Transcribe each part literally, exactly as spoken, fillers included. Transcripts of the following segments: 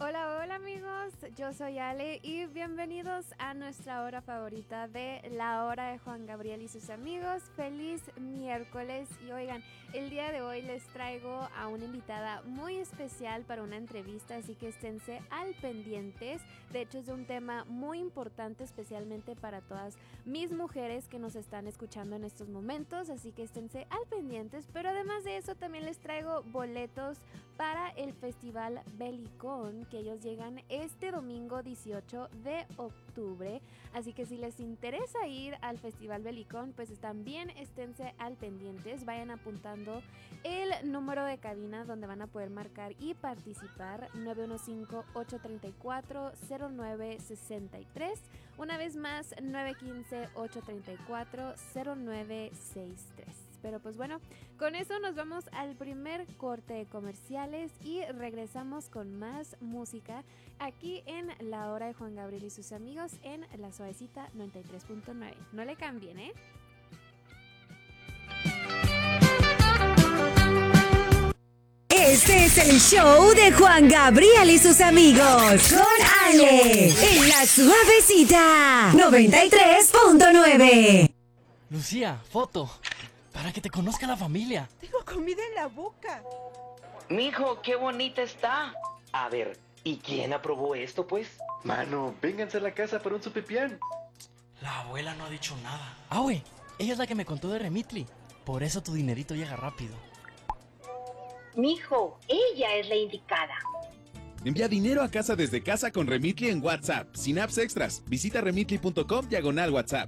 Hola, hola amigos, yo soy Ale y bienvenidos a nuestra hora favorita de La Hora de Juan Gabriel y sus amigos. Feliz miércoles y oigan, el día de hoy les traigo a una invitada muy especial para una entrevista, así que esténse al pendientes. De hecho es de un tema muy importante, especialmente para todas mis mujeres que nos están escuchando en estos momentos, así que esténse al pendientes. Pero además de eso también les traigo boletos para el Festival Belicón, que ellos llegan este domingo dieciocho de octubre, así que si les interesa ir al Festival Belicón, pues también esténse al pendientes, vayan apuntando el número de cabina donde van a poder marcar y participar, nueve uno cinco, ocho tres cuatro, cero nueve seis tres, una vez más, nueve uno cinco, ocho tres cuatro, cero nueve seis tres. Pero pues bueno, con eso nos vamos al primer corte de comerciales y regresamos con más música aquí en La Hora de Juan Gabriel y sus amigos en La Suavecita noventa y tres punto nueve. No le cambien, ¿eh? Este es el show de Juan Gabriel y sus amigos con Ale en La Suavecita noventa y tres punto nueve. Lucía, foto. Para que te conozca la familia. Tengo comida en la boca. Mijo, qué bonita está. A ver, ¿y quién aprobó esto, pues? Mano, vénganse a la casa para un supipián. La abuela no ha dicho nada. Ah, güey, ella es la que me contó de Remitly. Por eso tu dinerito llega rápido. Mijo, ella es la indicada. Envía dinero a casa desde casa con Remitly en WhatsApp, sin apps extras. Visita remitly punto com diagonal WhatsApp.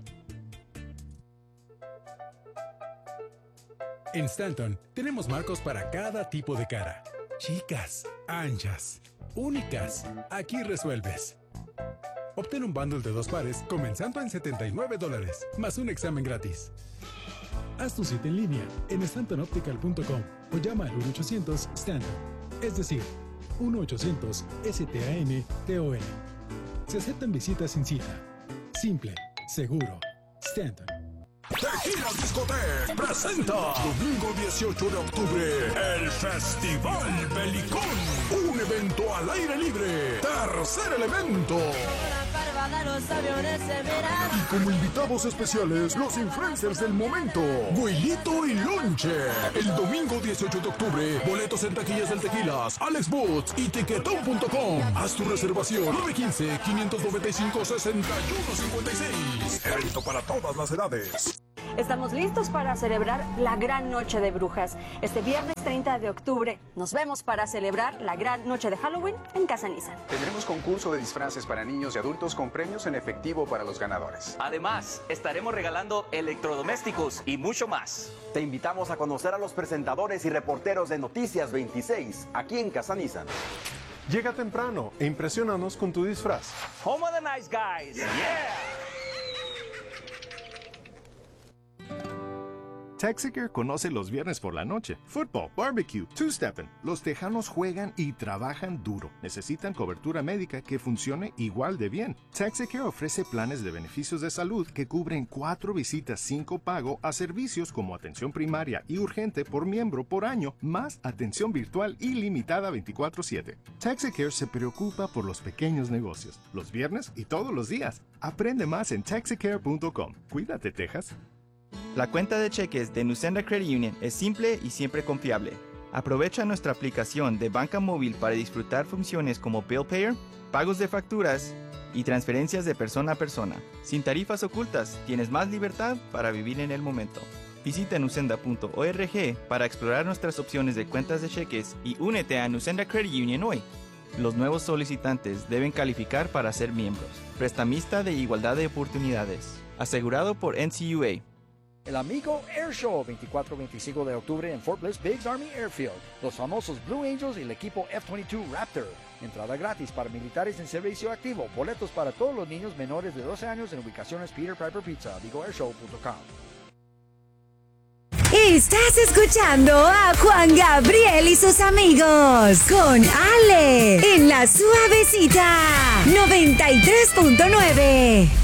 En Stanton tenemos marcos para cada tipo de cara. Chicas, anchas, únicas. Aquí resuelves. Obtén un bundle de dos pares comenzando en setenta y nueve dólares, más un examen gratis. Haz tu cita en línea en stanton optical punto com o llama al uno ochocientos Stanton, es decir, uno ochocientos S T A N T O N. Se aceptan visitas sin cita. Simple, seguro. Stanton. Tequila Discotec presenta domingo dieciocho de octubre el Festival Belicón, un evento al aire libre. Tercer elemento. Y como invitados especiales, los influencers del momento, Güilito y Lonche. El domingo dieciocho de octubre, boletos en taquillas del Tequilas, Alex Boots y tiquetón punto com. Haz tu reservación nueve uno cinco, cinco nueve cinco, seis uno cinco seis. Evento para todas las edades. Estamos listos para celebrar la Gran Noche de Brujas. Este viernes treinta de octubre nos vemos para celebrar la Gran Noche de Halloween en Casa Nissan. Tendremos concurso de disfraces para niños y adultos con premios en efectivo para los ganadores. Además, estaremos regalando electrodomésticos y mucho más. Te invitamos a conocer a los presentadores y reporteros de Noticias veintiséis, aquí en Casa Nissan. Llega temprano e impresionanos con tu disfraz. Home of the Nice Guys. Yeah. Texacare conoce los viernes por la noche. Fútbol, barbecue, two-stepping. Los tejanos juegan y trabajan duro. Necesitan cobertura médica que funcione igual de bien. Texacare ofrece planes de beneficios de salud que cubren cuatro visitas sin copago a servicios como atención primaria y urgente por miembro por año, más atención virtual ilimitada veinticuatro siete. Texacare se preocupa por los pequeños negocios, los viernes y todos los días. Aprende más en texacare punto com. Cuídate, Texas. La cuenta de cheques de Nusenda Credit Union es simple y siempre confiable. Aprovecha nuestra aplicación de banca móvil para disfrutar funciones como Bill Payer, pagos de facturas y transferencias de persona a persona. Sin tarifas ocultas, tienes más libertad para vivir en el momento. Visita nusenda punto org para explorar nuestras opciones de cuentas de cheques y únete a Nusenda Credit Union hoy. Los nuevos solicitantes deben calificar para ser miembros. Prestamista de igualdad de oportunidades. Asegurado por N C U A. El Amigo Air Show, veinticuatro y veinticinco de octubre en Fort Bliss Biggs Army Airfield. Los famosos Blue Angels y el equipo F veintidós Raptor. Entrada gratis para militares en servicio activo. Boletos para todos los niños menores de doce años en ubicaciones Peter Piper Pizza, amigo air show punto com. Estás escuchando a Juan Gabriel y sus amigos con Ale en La Suavecita noventa y tres punto nueve.